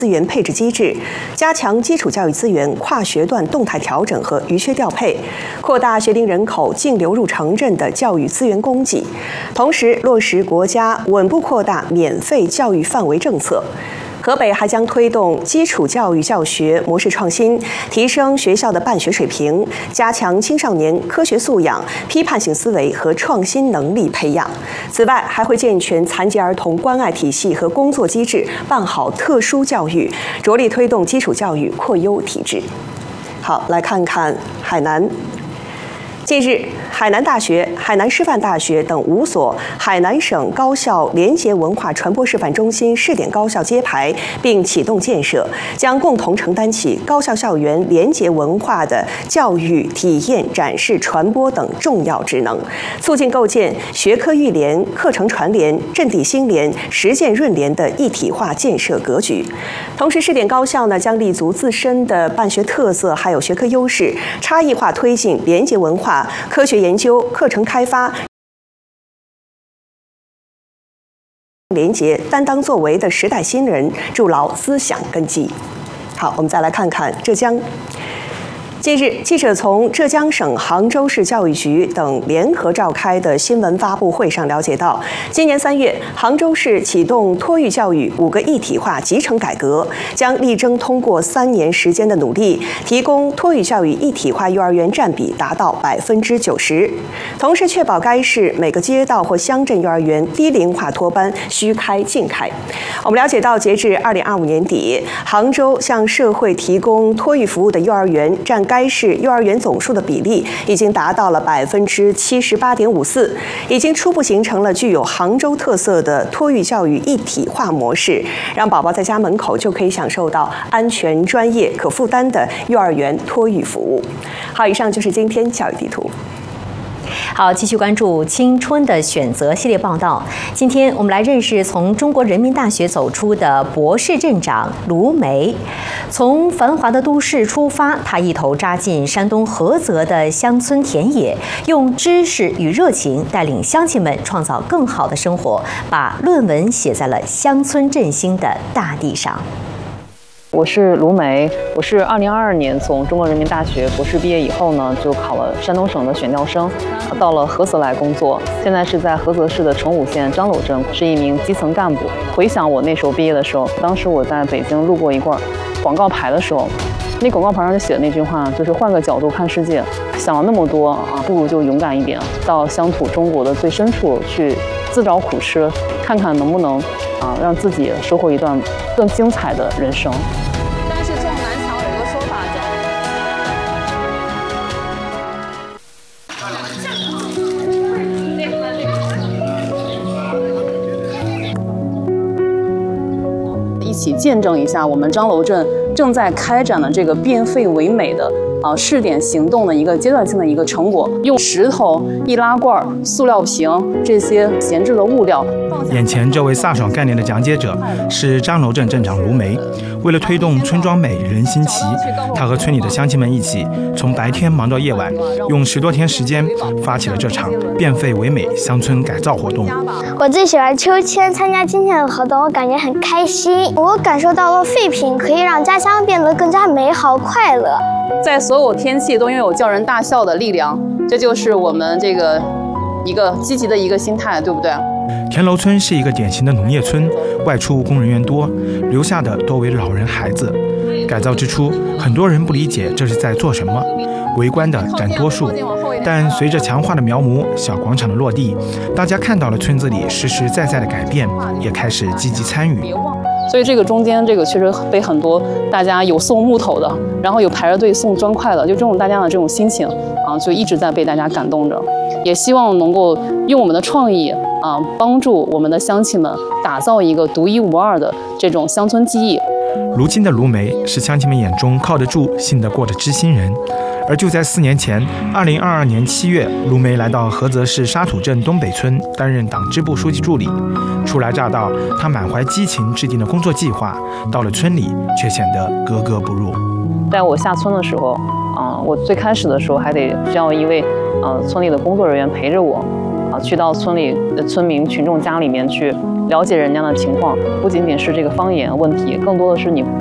资源配置机制，加强基础教育资源跨学段动态调整和余缺调配，扩大学龄人口净流入城镇的教育资源供给，同时落实国家稳步扩大免费教育范围政策。河北还将推动基础教育教学模式创新，提升学校的办学水平，加强青少年科学素养、批判性思维和创新能力培养。此外，还会健全残疾儿童关爱体系和工作机制，办好特殊教育，着力推动基础教育扩优体制。好，来看看海南。近日，海南大学、海南师范大学等5所海南省高校联结文化传播示范中心试点高校揭牌并启动建设，将共同承担起高校校园联结文化的教育、体验、展示、传播等重要职能，促进构建学科育联、课程传联、阵地兴联、实践润联的一体化建设格局。同时，试点高校将立足自身的办学特色，还有学科优势，差异化推进联结文化、科学研究、课程开发、联结，担当作为的时代新人，筑牢思想根基。好，我们再来看看浙江。近日，记者从浙江省杭州市教育局等联合召开的新闻发布会上了解到，今年3月，杭州市启动托育教育5个一体化集成改革，将力争通过3年时间的努力，提供托育教育一体化幼儿园占比达到90%，同时确保该市每个街道或乡镇幼儿园低龄化托班须开尽开。我们了解到，截至2025年底，杭州向社会提供托育服务的幼儿园占该市幼儿园总数的比例已经达到了78.54%，已经初步形成了具有杭州特色的托育教育一体化模式，让宝宝在家门口就可以享受到安全、专业、可负担的幼儿园托育服务。好，以上就是今天教育地图。 好，继续关注青春的选择系列报道。今天我们来认识从中国人民大学走出的博士镇长卢梅。从繁华的都市出发，他一头扎进山东菏泽的乡村田野，用知识与热情带领乡亲们创造更好的生活，把论文写在了乡村振兴的大地上。 我是卢梅，我是2022年从中国人民大学博士毕业以后呢，就考了山东省的选调生，到了菏泽来工作。现在是在菏泽市的崇武县张柳镇，是一名基层干部。回想我那时候毕业的时候，当时我在北京路过一块广告牌的时候，那广告牌上就写的那句话，就是换个角度看世界。想了那么多不如就勇敢一点，到乡土中国的最深处去自找苦吃，看看能不能让自己收获一段更精彩的人生。 但是撞南墙有一个说法叫一起见证一下我们张楼镇正在开展的这个变废为美的试点行动的一个阶段性的一个成果，用石头、易拉罐、塑料瓶这些闲置的物料。 眼前这位飒爽概念的讲解者是张楼镇镇长卢梅。为了推动村庄美人心齐，他和村里的乡亲们一起，从白天忙到夜晚，用10多天时间发起了这场变废为美乡村改造活动。 我最喜欢秋千，参加今天的活动，我感觉很开心。我感受到了废品可以让家乡变得更加美好快乐。 在所有天气都拥有叫人大笑的力量，这就是我们这个一个积极的一个心态，对不对？ 田楼村是一个典型的农业村，外出务工人员多，留下的多为老人孩子。改造之初，很多人不理解这是在做什么，围观的占多数。但随着强化的苗木、小广场的落地，大家看到了村子里实实在在的改变，也开始积极参与。 所以这个中间，这个确实被很多大家有送木头的，然后有排着队送砖块的，就这种大家的这种心情就一直在被大家感动着。也希望能够用我们的创意帮助我们的乡亲们打造一个独一无二的这种乡村记忆。 如今的卢梅是乡亲们眼中靠得住、信得过的知心人。而就在4年前，2022年7月，卢梅来到菏泽市沙土镇东北村担任党支部书记助理。初来乍到，他满怀激情制定了工作计划，到了村里却显得格格不入。 在我下村的时候，我最开始的时候还得需要一位村里的工作人员陪着我，去到村里的村民群众家里面去了解人家的情况，不仅仅是这个方言问题，更多的是你